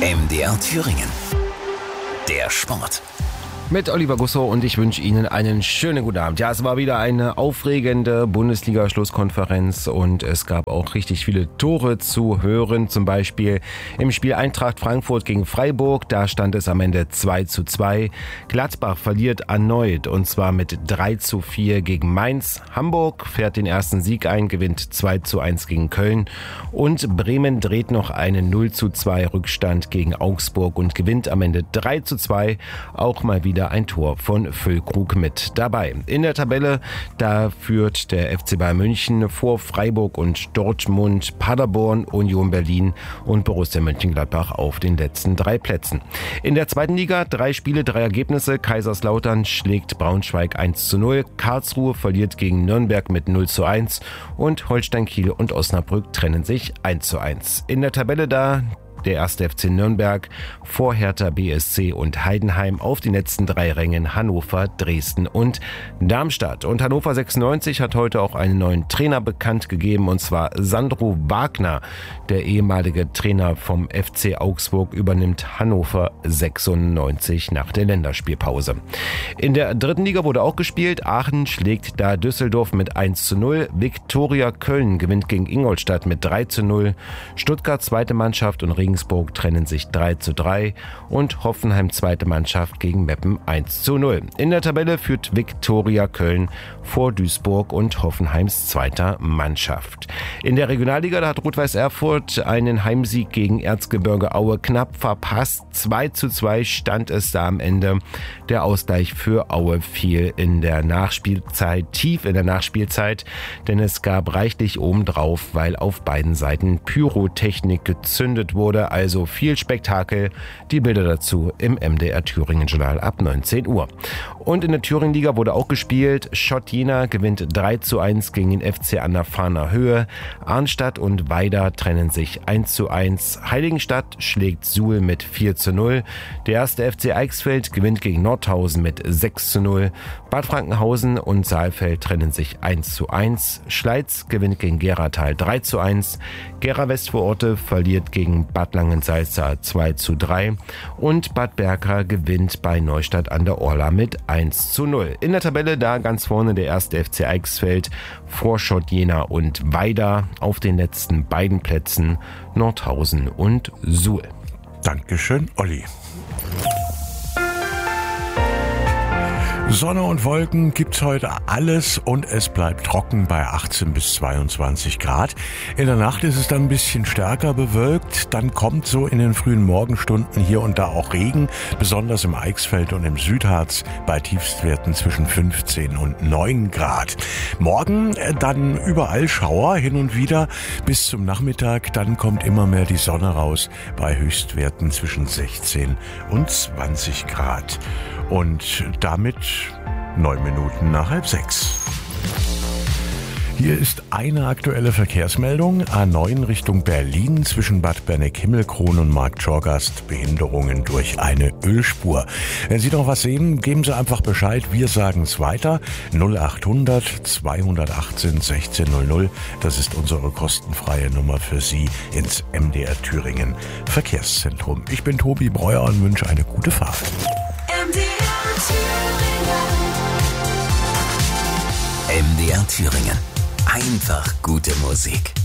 MDR Thüringen. Der Sport. Mit Oliver Gusso und ich wünsche Ihnen einen schönen guten Abend. Ja, es war wieder eine aufregende Bundesliga-Schlusskonferenz und es gab auch richtig viele Tore zu hören. Zum Beispiel im Spiel Eintracht Frankfurt gegen Freiburg, da stand es am Ende 2:2. Gladbach verliert erneut und zwar mit 3:4 gegen Mainz. Hamburg fährt den ersten Sieg ein, gewinnt 2:1 gegen Köln und Bremen dreht noch einen 0:2 Rückstand gegen Augsburg und gewinnt am Ende 3:2, auch mal wieder ein Tor von Füllkrug mit dabei. In der Tabelle, da führt der FC Bayern München vor Freiburg und Dortmund, Paderborn, Union Berlin und Borussia Mönchengladbach auf den letzten 3 Plätzen. In der zweiten Liga 3 Spiele, 3 Ergebnisse. Kaiserslautern schlägt Braunschweig 1:0, Karlsruhe verliert gegen Nürnberg mit 0:1 und Holstein Kiel und Osnabrück trennen sich 1:1. In der Tabelle da der 1. FC Nürnberg vor Hertha BSC und Heidenheim, auf den letzten 3 Rängen Hannover, Dresden und Darmstadt. Und Hannover 96 hat heute auch einen neuen Trainer bekannt gegeben, und zwar Sandro Wagner. Der ehemalige Trainer vom FC Augsburg übernimmt Hannover 96 nach der Länderspielpause. In der dritten Liga wurde auch gespielt. Aachen schlägt da Düsseldorf mit 1:0. Viktoria Köln gewinnt gegen Ingolstadt mit 3:0. Stuttgart zweite Mannschaft und Regensburg trennen sich 3:3 und Hoffenheim zweite Mannschaft gegen Meppen 1:0. In der Tabelle führt Viktoria Köln vor Duisburg und Hoffenheims zweiter Mannschaft. In der Regionalliga, da hat Rot-Weiß Erfurt einen Heimsieg gegen Erzgebirge Aue knapp verpasst. 2:2 stand es da am Ende. Der Ausgleich für Aue fiel in der Nachspielzeit, tief in der Nachspielzeit, denn es gab reichlich obendrauf, weil auf beiden Seiten Pyrotechnik gezündet wurde. Also viel Spektakel. Die Bilder dazu im MDR Thüringen Journal ab 19 Uhr. Und in der Thüringen-Liga wurde auch gespielt. Schott Jena gewinnt 3:1 gegen den FC an der Fahner Höhe. Arnstadt und Weida trennen sich 1:1. Heiligenstadt schlägt Suhl mit 4:0. Der 1. FC Eichsfeld gewinnt gegen Nordhausen mit 6:0. Bad Frankenhausen und Saalfeld trennen sich 1:1. Schleiz gewinnt gegen Geratal 3:1. Gera Westvororte verliert gegen Bad Langensalza 2:3 und Bad Berka gewinnt bei Neustadt an der Orla mit 1:0. In der Tabelle da ganz vorne der 1. FC Eichsfeld vor Schott Jena und Weida, auf den letzten beiden Plätzen Nordhausen und Suhl. Dankeschön, Olli. Sonne und Wolken gibt's heute alles und es bleibt trocken bei 18 bis 22 Grad. In der Nacht ist es dann ein bisschen stärker bewölkt. Dann kommt so in den frühen Morgenstunden hier und da auch Regen, besonders im Eichsfeld und im Südharz bei Tiefstwerten zwischen 15 und 9 Grad. Morgen dann überall Schauer hin und wieder bis zum Nachmittag. Dann kommt immer mehr die Sonne raus bei Höchstwerten zwischen 16 und 20 Grad. Und damit 9 Minuten nach 5:30. Hier ist eine aktuelle Verkehrsmeldung. A9 Richtung Berlin zwischen Bad Berneck-Himmelkron und Marktschorgast. Behinderungen durch eine Ölspur. Wenn Sie noch was sehen, geben Sie einfach Bescheid. Wir sagen es weiter. 0800 218 1600. Das ist unsere kostenfreie Nummer für Sie ins MDR Thüringen Verkehrszentrum. Ich bin Tobi Breuer und wünsche eine gute Fahrt. MDR Thüringen. Einfach gute Musik.